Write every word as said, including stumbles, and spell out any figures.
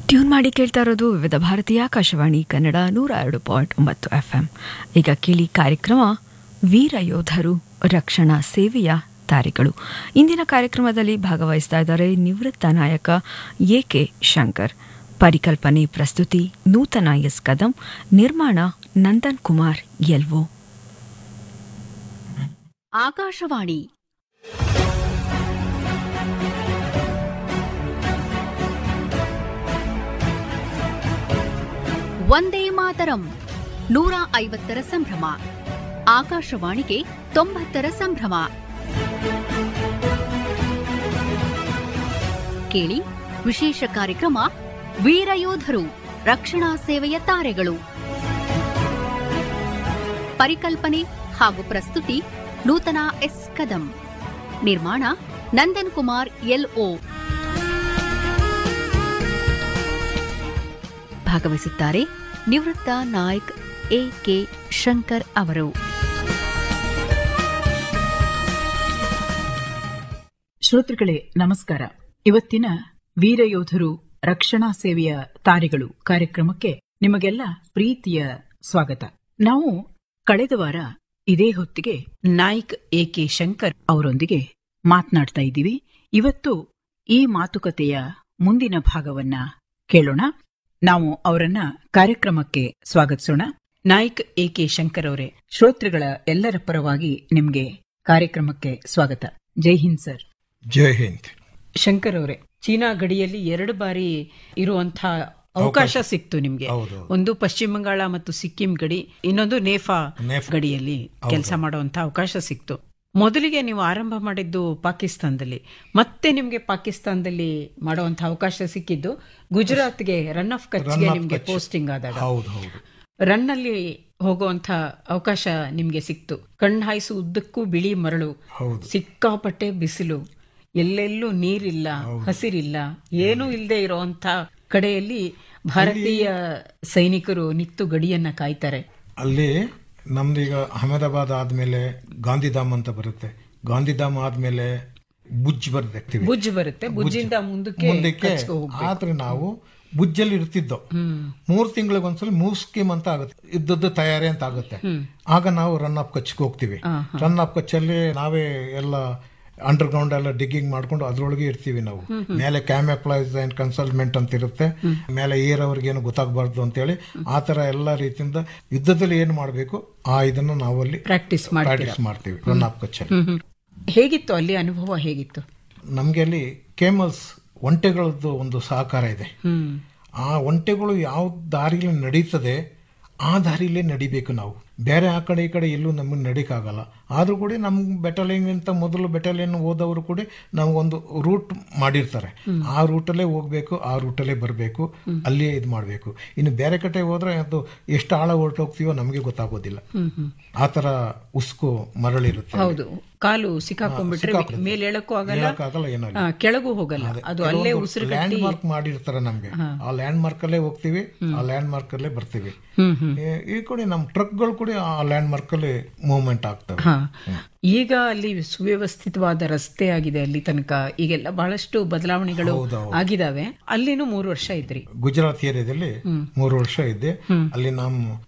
Tune ಮಾಡಿ ಕೇಳ್ತಾ ಇರೋದು ವಿವಿಧ ಭಾರತೀಯ ಆಕಾಶವಾಣಿ ಕನ್ನಡ ನೂರ ಎರಡು ಪಾಯಿಂಟ್ ಒಂಬತ್ತು ಎಫ್ಎಂ. ಈಗ ಕೇಳಿ ಕಾರ್ಯಕ್ರಮ ವೀರ ಯೋಧರು ರಕ್ಷಣಾ ಸೇವೆಯ ತಾರೆಗಳು. ಇಂದಿನ ಕಾರ್ಯಕ್ರಮದಲ್ಲಿ ಭಾಗವಹಿಸ್ತಾ ಇದ್ದಾರೆ ನಿವೃತ್ತ ನಾಯಕ ಎ ಕೆ ಶಂಕರ್. ಪರಿಕಲ್ಪನೆ ಪ್ರಸ್ತುತಿ ನೂತನ ಎಸ್ ಕದಂ, ನಿರ್ಮಾಣ ನಂದನ್ ಕುಮಾರ್ ಎಲ್ವೋ. ಆಕಾಶವಾಣಿ ವಂದೇ ಮಾತರಂ ನೂರ ಐವತ್ತರ ಸಂಭ್ರಮ. ಆಕಾಶವಾಣಿಗೆ ತೊಂಬತ್ತರ ಸಂಭ್ರಮ. ಕೇಳಿ ವಿಶೇಷ ಕಾರ್ಯಕ್ರಮ ವೀರಯೋಧರು ರಕ್ಷಣಾ ಸೇವೆಯ ತಾರೆಗಳು. ಪರಿಕಲ್ಪನೆ ಹಾಗೂ ಪ್ರಸ್ತುತಿ ನೂತನ ಎಸ್ ಕದಂ, ನಿರ್ಮಾಣ ನಂದನ್ ಕುಮಾರ್ ಎಲ್ಒ. ಭಾಗವಹಿಸುತ್ತಾರೆ ನಿವೃತ್ತ ನಾಯಕ್ ಎ ಕೆ ಶಂಕರ್ ಅವರು. ಶ್ರೋತೃಗಳೇ ನಮಸ್ಕಾರ. ಇವತ್ತಿನ ವೀರಯೋಧರು ರಕ್ಷಣಾ ಸೇವೆಯ ತಾರೆಗಳು ಕಾರ್ಯಕ್ರಮಕ್ಕೆ ನಿಮಗೆಲ್ಲ ಪ್ರೀತಿಯ ಸ್ವಾಗತ. ನಾವು ಕಳೆದ ವಾರ ಇದೇ ಹೊತ್ತಿಗೆ ನಾಯಕ್ ಎ ಕೆ ಶಂಕರ್ ಅವರೊಂದಿಗೆ ಮಾತನಾಡ್ತಾ ಇದ್ದೀವಿ. ಇವತ್ತು ಈ ಮಾತುಕತೆಯ ಮುಂದಿನ ಭಾಗವನ್ನ ಕೇಳೋಣ. ನಾವು ಅವರನ್ನ ಕಾರ್ಯಕ್ರಮಕ್ಕೆ ಸ್ವಾಗತಿಸೋಣ. ನಾಯಕ್ ಎ ಕೆ ಶಂಕರ್ ಅವರೇ, ಶ್ರೋತೃಗಳ ಎಲ್ಲರ ಪರವಾಗಿ ನಿಮ್ಗೆ ಕಾರ್ಯಕ್ರಮಕ್ಕೆ ಸ್ವಾಗತ. ಜೈ ಹಿಂದ್ ಸರ್. ಜೈ ಹಿಂದ್. ಶಂಕರ್ ಅವರೇ, ಚೀನಾ ಗಡಿಯಲ್ಲಿ ಎರಡು ಬಾರಿ ಇರುವಂತಹ ಅವಕಾಶ ಸಿಕ್ತು ನಿಮ್ಗೆ. ಒಂದು ಪಶ್ಚಿಮ ಬಂಗಾಳ ಮತ್ತು ಸಿಕ್ಕಿಂ ಗಡಿ, ಇನ್ನೊಂದು ನೇಫಾ ಗಡಿಯಲ್ಲಿ ಕೆಲಸ ಮಾಡುವಂತಹ ಅವಕಾಶ ಸಿಕ್ತು. ಮೊದಲಿಗೆ ನೀವು ಆರಂಭ ಮಾಡಿದ್ದು ಪಾಕಿಸ್ತಾನದಲ್ಲಿ, ಮತ್ತೆ ನಿಮ್ಗೆ ಪಾಕಿಸ್ತಾನದಲ್ಲಿ ಮಾಡುವಂತಹ ಅವಕಾಶ ಸಿಕ್ಕಿದ್ದು ಗುಜರಾತ್ಗೆ ರನ್ ಆಫ್ ಕಚ್ಗೆ ನಿಮ್ಗೆ ಪೋಸ್ಟಿಂಗ್ ಆದಾಗ ರನ್ ಅಲ್ಲಿ ಹೋಗುವಂತ ಅವಕಾಶ ನಿಮ್ಗೆ ಸಿಕ್ತು. ಕಣ್ಣು ಹಾಯಿಸು ಉದ್ದಕ್ಕೂ ಬಿಳಿ ಮರಳು, ಸಿಕ್ಕಾಪಟ್ಟೆ ಬಿಸಿಲು, ಎಲ್ಲೆಲ್ಲೂ ನೀರಿಲ್ಲ, ಹಸಿರಿಲ್ಲ, ಏನೂ ಇಲ್ಲದೆ ಇರುವಂತ ಕಡೆಯಲ್ಲಿ ಭಾರತೀಯ ಸೈನಿಕರು ನಿಂತು ಗಡಿಯನ್ನ ಕಾಯ್ತಾರೆ. ಅಲ್ಲಿ ನಮ್ದೀಗ ಅಹಮದಾಬಾದ್ ಆದ್ಮೇಲೆ ಗಾಂಧಿಧಾಮ್ ಅಂತ ಬರುತ್ತೆ. ಗಾಂಧಿಧಾಮ್ ಆದ್ಮೇಲೆ ಬುಜ್ ಬರುತ್ತೆ ಬುಜ್ ಬರುತ್ತೆ ಬುಜ್ಜಿಂದ ಮುಂದಕ್ಕೆ ಮುಂದಕ್ಕೆ ಆದ್ರೆ ನಾವು ಬುಜ್ಜಲ್ಲಿ ಇರ್ತಿದ್ದೋ. ಮೂರ್ ತಿಂಗಳಿಗೊಂದ್ಸಲ ಮೂವ್ ಸ್ಕೀಮ್ ಅಂತ ಆಗುತ್ತೆ, ಇದ್ದದ್ದು ತಯಾರಿ ಅಂತ ಆಗುತ್ತೆ. ಆಗ ನಾವು ರನ್ ಆಫ್ ಕಚ್ಗೆ ಹೋಗ್ತೀವಿ. ರನ್ ಆಫ್ ಕಚ್ಚಲ್ಲಿ ನಾವೇ ಎಲ್ಲ ಅಂಡರ್ ಗ್ರೌಂಡ್ ಎಲ್ಲ ಡಿಗ್ಗಿಂಗ್ ಮಾಡ್ಕೊಂಡು ಅದ್ರೊಳಗೆ ಇರ್ತೀವಿ ನಾವು. ಮೇಲೆ ಕ್ಯಾಮ್ಯಾಪ್ಲೈಸ್ ಅಂಡ್ ಕನ್ಸಲ್ಮೆಂಟ್ ಅಂತ ಇರುತ್ತೆ, ಮೇಲೆ ಏರ್ ಅವ್ರಿಗೇನು ಗೊತ್ತಾಗಬಾರ್ದು ಅಂತೇಳಿ ಆ ತರ ಎಲ್ಲ ರೀತಿಯಿಂದ ಯುದ್ಧದಲ್ಲಿ ಏನು ಮಾಡಬೇಕು ಆ ಇದನ್ನ ನಾವಲ್ಲಿ ಪ್ರಾಕ್ಟೀಸ್ ಪ್ರಾಕ್ಟೀಸ್ ಮಾಡ್ತೀವಿ ರನ್ ಆಫ್ ಕಚ್ಚಲ್ಲಿ. ಹೇಗಿತ್ತು ಅಲ್ಲಿ ಅನುಭವ? ಹೇಗಿತ್ತು ನಮ್ಗೆ? ಅಲ್ಲಿ ಕೇಮಲ್ಸ್ ಒಂಟೆಗಳದ್ದು ಒಂದು ಸಹಕಾರ ಇದೆ. ಆ ಒಂಟೆಗಳು ಯಾವ ದಾರಿಲಿ ನಡೀತದೆ ಆ ದಾರಿಲೇ ನಡಿಬೇಕು ನಾವು. ಬೇರೆ ಆ ಕಡೆ ಈ ಕಡೆ ಎಲ್ಲೂ ನಮಗೆ ನಡೀಕಾಗಲ್ಲ. ಆದ್ರೂ ಕೂಡ ನಮ್ ಬೆಟಾಲಿಯನ್ ಅಂತ ಮೊದಲು ಬೆಟಾಲಿಯನ್ ಹೋದವರು ಕೂಡ ನಮ್ಗೊಂದು ರೂಟ್ ಮಾಡಿರ್ತಾರೆ. ಆ ರೂಟಲ್ಲೇ ಹೋಗ್ಬೇಕು, ಆ ರೂಟಲ್ಲೇ ಬರಬೇಕು, ಅಲ್ಲೇ ಇದು ಮಾಡಬೇಕು. ಇನ್ನು ಬೇರೆ ಕಡೆ ಹೋದ್ರೆ ಅದು ಎಷ್ಟು ಆಳ ಹೊರಟೋಗ್ತೀವೋ ನಮಗೆ ಗೊತ್ತಾಗೋದಿಲ್ಲ. ಆ ತರ ಉಸ್ಕು ಮರಳಿರುತ್ತೆ. ಹೌದು, ಕಾಲು ಸಿಕ್ಕಾಕೊಂಡ್ಬಿಟ್ರೆ ಮೇಲೆ ಹೇಳಕ್ಕೂ ಆಗಲ್ಲ, ಏನೋ ಕೆಳಗೂ ಹೋಗಲ್ಲ. ಅದು ಅಲ್ಲೇ ಉಸಿರು ಲ್ಯಾಂಡ್ ಮಾರ್ಕ್ ಮಾಡಿರ್ತಾರೆ ನಮ್ಗೆ. ಆ ಲ್ಯಾಂಡ್ ಮಾರ್ಕ್ ಅಲ್ಲೇ ಹೋಗ್ತೀವಿ, ಆ ಲ್ಯಾಂಡ್ ಮಾರ್ಕ್ ಅಲ್ಲೇ ಬರ್ತೀವಿ. ಈ ಕಡೆ ನಮ್ ಟ್ರಕ್ಗಳು ಕೂಡ ಆ ಲ್ಯಾಂಡ್ ಮಾರ್ಕ್ ಅಲ್ಲಿ ಮೂವ್ಮೆಂಟ್ ಆಗ್ತವೆ. ಈಗ ಅಲ್ಲಿ ಸುವ್ಯವಸ್ಥಿತವಾದ ರಸ್ತೆ ಆಗಿದೆ ಅಲ್ಲಿ ತನಕ. ಈಗೆಲ್ಲ ಬಹಳಷ್ಟು ಬದಲಾವಣೆಗಳು ಆಗಿದಾವೆ. ಅಲ್ಲಿನೂ ಮೂರು ವರ್ಷ ಇದ್ರಿ ಗುಜರಾತ್ ಏರಿಯಾದಲ್ಲಿ. ಮೂರು ವರ್ಷ ಇದ್ದೆ ಅಲ್ಲಿ. ನಮ್ಮ